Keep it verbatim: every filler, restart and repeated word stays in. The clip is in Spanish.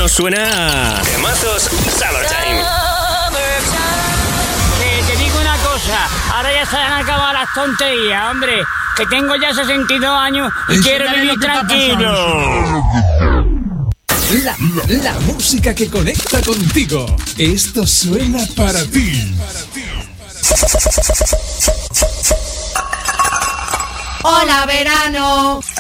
verano suena Temazos Summertime. Eh, te digo una cosa, ahora ya se han acabado las tonterías, hombre, que tengo ya sesenta y dos años y Eso quiero también vivir lo que está tranquilo. La, la música que conecta contigo. Esto suena para ti. Hola, verano.